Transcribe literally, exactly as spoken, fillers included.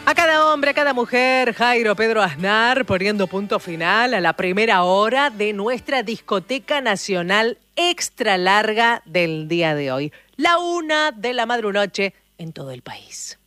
A cada hombre, a cada mujer, Jairo Pedro Aznar poniendo punto final a la primera hora de nuestra discoteca nacional extra larga del día de hoy. La una de la madrunoche en todo el país.